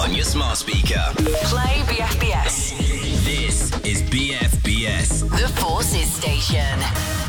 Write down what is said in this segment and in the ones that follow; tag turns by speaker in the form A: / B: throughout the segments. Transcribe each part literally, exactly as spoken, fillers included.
A: on your smart speaker.
B: Play B F B S.
A: This is B F B S.
B: The Forces Station.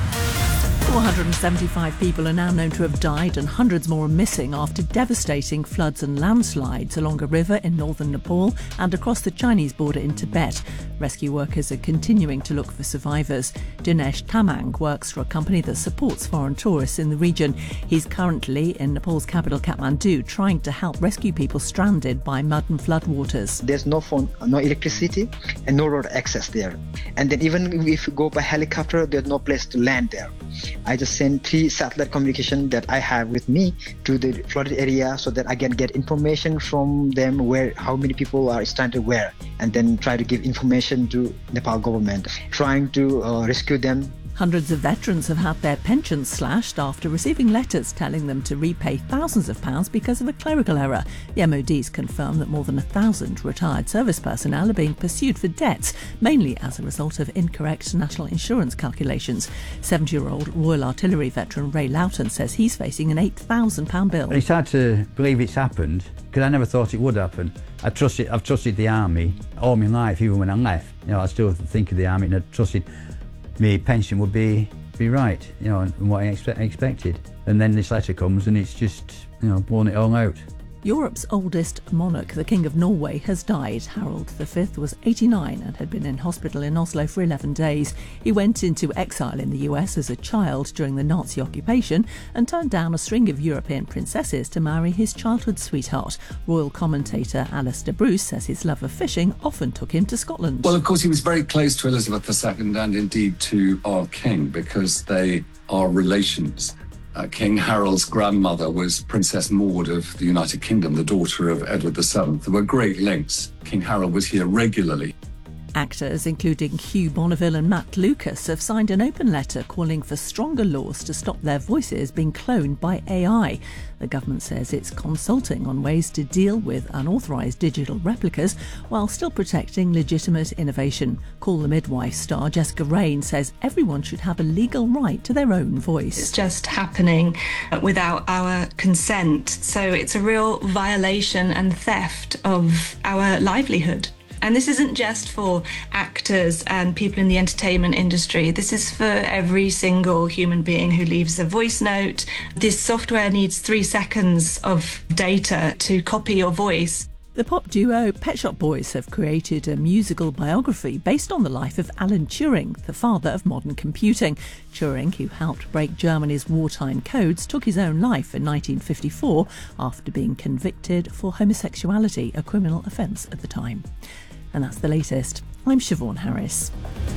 C: four hundred seventy-five people are now known to have died and hundreds more are missing after devastating floods and landslides along a river in northern Nepal and across the Chinese border in Tibet. Rescue workers are continuing to look for survivors. Dinesh Tamang works for a company that supports foreign tourists in the region. He's currently in Nepal's capital Kathmandu trying to help rescue people stranded by mud and floodwaters.
D: There's no phone, no electricity and no road access there. And then even if you go by helicopter, there's no place to land there. I just send three satellite communication that I have with me to the flooded area so that I can get information from them where how many people are stranded where, and then try to give information to Nepal government, trying to uh, rescue them.
C: Hundreds of veterans have had their pensions slashed after receiving letters telling them to repay thousands of pounds because of a clerical error. The M O D's confirmed that more than a thousand retired service personnel are being pursued for debts, mainly as a result of incorrect national insurance calculations. seventy-year-old Royal Artillery veteran Ray Loughton says he's facing an eight thousand pounds bill.
E: It's hard to believe it's happened because I never thought it would happen. I trusted, I've trusted the army all my life, even when I left. You know, I still think of the army and I trusted my pension would be be right, you know, and what I expe- expected. And then this letter comes and it's just, you know, blown it all out.
C: Europe's oldest monarch, the King of Norway, has died. Harald the Fifth was eighty-nine and had been in hospital in Oslo for eleven days. He went into exile in the U S as a child during the Nazi occupation and turned down a string of European princesses to marry his childhood sweetheart. Royal commentator Alistair Bruce says his love of fishing often took him to Scotland.
F: Well, of course, he was very close to Elizabeth the Second and indeed to our king because they are relations. Uh, King Harold's grandmother was Princess Maud of the United Kingdom, the daughter of Edward the Seventh. There were great links. King Harold was here regularly.
C: Actors, including Hugh Bonneville and Matt Lucas, have signed an open letter calling for stronger laws to stop their voices being cloned by A I. The government says it's consulting on ways to deal with unauthorised digital replicas while still protecting legitimate innovation. Call the Midwife star Jessica Raine says everyone should have a legal right to their own voice.
G: It's just happening without our consent, so it's a real violation and theft of our livelihood. And this isn't just for actors and people in the entertainment industry. This is for every single human being who leaves a voice note. This software needs three seconds of data to copy your voice.
C: The pop duo Pet Shop Boys have created a musical biography based on the life of Alan Turing, the father of modern computing. Turing, who helped break Germany's wartime codes, took his own life in nineteen fifty-four after being convicted for homosexuality, a criminal offence at the time. And that's the latest. I'm Siobhan Harris.